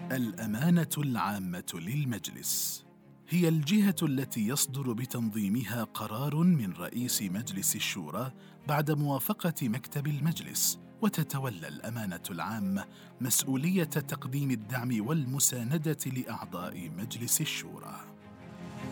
الأمانة العامة للمجلس هي الجهة التي يصدر بتنظيمها قرار من رئيس مجلس الشورى بعد موافقة مكتب المجلس، وتتولى الأمانة العامة مسؤولية تقديم الدعم والمساندة لأعضاء مجلس الشورى.